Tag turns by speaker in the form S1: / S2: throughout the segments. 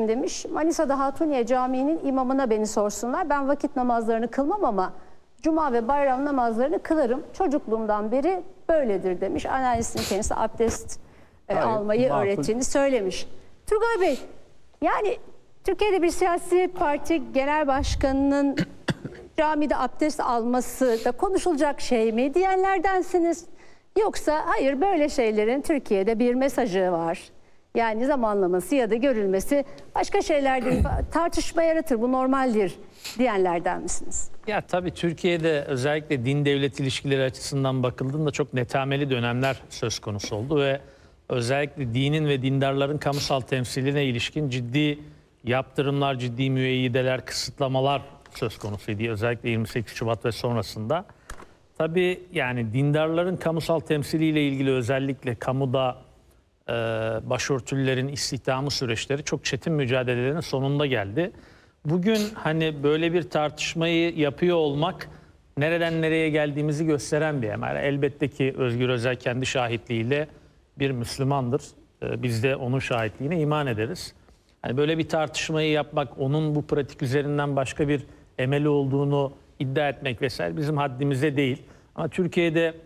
S1: isterim demiş. Manisa'da Hatuniye Camii'nin imamına beni sorsunlar. Ben vakit namazlarını kılmam ama cuma ve bayram namazlarını kılarım. Çocukluğumdan beri böyledir demiş. Anneannesinin kendisi abdest almayı öğrettiğini söylemiş. Turgay Bey, yani Türkiye'de bir siyasi parti genel başkanının camide abdest alması da konuşulacak şey mi diyenlerdensiniz? Yoksa hayır, böyle şeylerin Türkiye'de bir mesajı var. Yani zamanlaması ya da görülmesi başka şeylerde tartışma yaratır, bu normaldir diyenlerden misiniz?
S2: Ya tabii Türkiye'de özellikle din devlet ilişkileri açısından bakıldığında çok netameli dönemler söz konusu oldu ve özellikle dinin ve dindarların kamusal temsiline ilişkin ciddi yaptırımlar, ciddi müeyyideler, kısıtlamalar söz konusuydu. Özellikle 28 Şubat ve sonrasında. Tabii yani dindarların kamusal temsiliyle ilgili özellikle kamuda başörtülülerin istihdamı süreçleri çok çetin mücadelelerin sonunda geldi. Bugün hani böyle bir tartışmayı yapıyor olmak nereden nereye geldiğimizi gösteren bir emare. Elbette ki Özgür Özel kendi şahitliğiyle bir Müslümandır. Biz de onun şahitliğine iman ederiz. Hani böyle bir tartışmayı yapmak, onun bu pratik üzerinden başka bir emeli olduğunu iddia etmek vesaire bizim haddimize değil. Ama Türkiye'de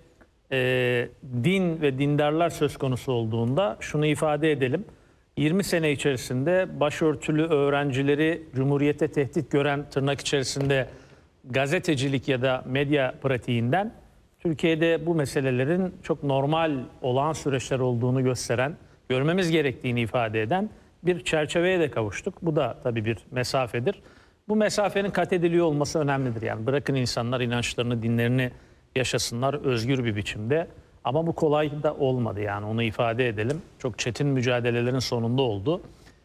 S2: din ve dindarlar söz konusu olduğunda şunu ifade edelim. 20 sene içerisinde başörtülü öğrencileri Cumhuriyete tehdit gören tırnak içerisinde gazetecilik ya da medya pratiğinden Türkiye'de bu meselelerin çok normal olağan süreçler olduğunu gösteren, görmemiz gerektiğini ifade eden bir çerçeveye de kavuştuk. Bu da tabii bir mesafedir. Bu mesafenin kat ediliyor olması önemlidir. Yani bırakın insanlar inançlarını, dinlerini yaşasınlar özgür bir biçimde. Ama bu kolay da olmadı, yani onu ifade edelim. Çok çetin mücadelelerin sonunda oldu.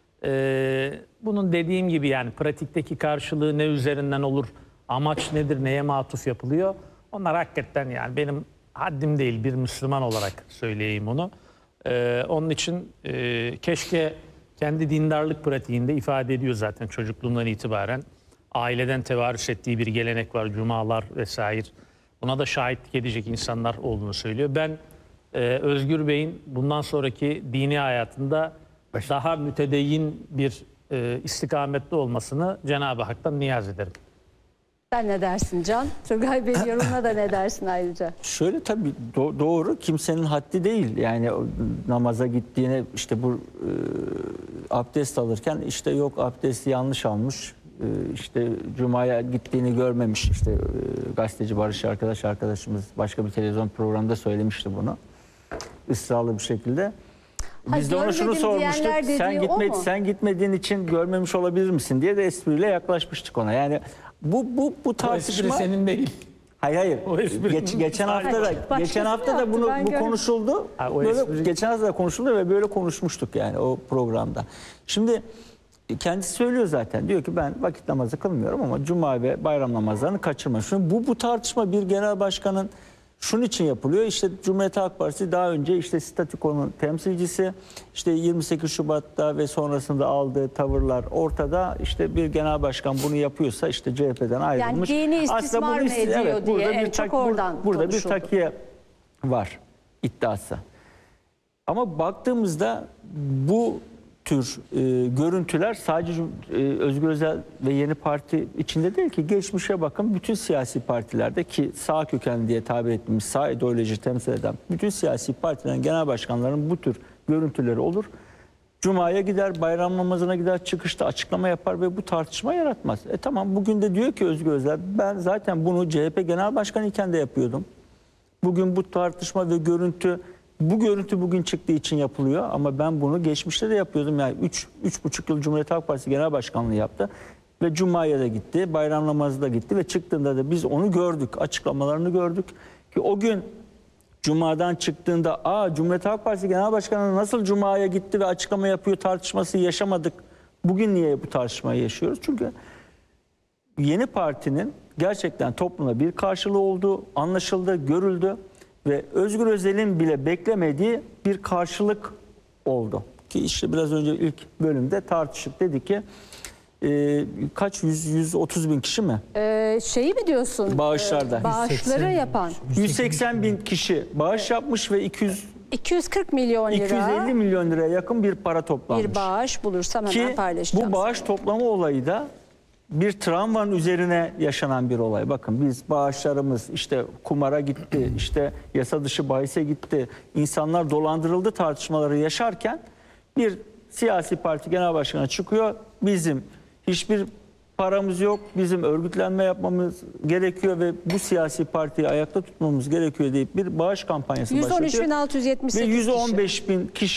S2: Bunun dediğim gibi yani pratikteki karşılığı ne üzerinden olur, amaç nedir, neye matuf yapılıyor? Onlar hakikaten yani benim haddim değil, bir Müslüman olarak söyleyeyim onu. Onun için keşke kendi dindarlık pratiğinde ifade ediyor zaten çocukluğundan itibaren. Aileden tevarüs ettiği bir gelenek var, cumalar vesaire. Buna da şahitlik edecek insanlar olduğunu söylüyor. Ben Özgür Bey'in bundan sonraki dini hayatında daha mütedeyyin bir istikamette olmasını Cenab-ı Hak'tan niyaz ederim.
S1: Sen ne dersin Can? Turgay Bey'in yorumuna da ne dersin ayrıca?
S3: Şöyle tabii doğru, kimsenin haddi değil. Yani namaza gittiğine işte bu abdest alırken işte yok abdesti yanlış almış. İşte Cuma'ya gittiğini görmemiş. İşte gazeteci Barış arkadaşımız başka bir televizyon programında söylemişti bunu. Israrlı bir şekilde. Biz de ona şunu sormuştuk. Sen gitmediğin için görmemiş olabilir misin diye de espriyle yaklaşmıştık ona. Yani bu tartışma
S2: o espri senin değil.
S3: Hayır. Geçen hafta da bu konuşuldu. Geçen hafta da konuşuldu ve böyle konuşmuştuk yani o programda. Şimdi kendisi söylüyor zaten. Diyor ki ben vakit namazı kılmıyorum ama cuma ve bayram namazlarını kaçırmam. Şimdi bu tartışma bir genel başkanın şunun için yapılıyor. İşte Cumhuriyet Halk Partisi daha önce işte statükonun temsilcisi, işte 28 Şubat'ta ve sonrasında aldığı tavırlar ortada. İşte bir genel başkan bunu yapıyorsa işte CHP'den ayrılmış.
S1: Yani dini istismar mı ediyor diye çok oradan
S3: burada bir takiye var iddiası. Ama baktığımızda bu tür görüntüler sadece Özgür Özel ve Yeni Parti içinde değil ki, geçmişe bakın bütün siyasi partilerde ki sağ kökenli diye tabir ettiğimiz sağ ideoloji temsil eden bütün siyasi partilerin genel başkanlarının bu tür görüntüleri olur. Cuma'ya gider, bayram namazına gider, çıkışta açıklama yapar ve bu tartışma yaratmaz. Tamam, bugün de diyor ki Özgür Özel, ben zaten bunu CHP Genel Başkanı iken de yapıyordum. Bugün bu tartışma ve bu görüntü bugün çıktığı için yapılıyor ama ben bunu geçmişte de yapıyordum. Yani 3,5 yıl Cumhuriyet Halk Partisi Genel Başkanlığı yaptı ve Cuma'ya da gitti, bayram namazı da gitti ve çıktığında da biz onu gördük, açıklamalarını gördük ki o gün Cuma'dan çıktığında Cumhuriyet Halk Partisi Genel Başkanı nasıl Cuma'ya gitti ve açıklama yapıyor tartışması yaşamadık. Bugün niye bu tartışmayı yaşıyoruz? Çünkü Yeni Parti'nin gerçekten toplumda bir karşılığı olduğu anlaşıldı, görüldü. Ve Özgür Özel'in bile beklemediği bir karşılık oldu. Ki işte biraz önce ilk bölümde tartışıp dedi ki kaç 130 bin kişi mi?
S1: Şeyi mi diyorsun?
S3: Bağışlarda.
S1: Bağışları yapan.
S3: 180 bin kişi bağış yapmış ve
S1: 240 milyon lira
S3: 250 milyon liraya yakın bir para toplanmış.
S1: bir bağış bulursam hemen
S3: Ki
S1: paylaşacağım.
S3: bu bağış toplama olayı da bir travmanın üzerine yaşanan bir olay. Bakın biz bağışlarımız işte kumara gitti, işte yasa dışı bahise gitti, insanlar dolandırıldı tartışmaları yaşarken bir siyasi parti genel başkanı çıkıyor. Bizim hiçbir paramız yok, bizim örgütlenme yapmamız gerekiyor ve bu siyasi partiyi ayakta tutmamız gerekiyor deyip bir bağış kampanyası başlatıyor.
S1: 113.678
S3: Ve 115.000 kişi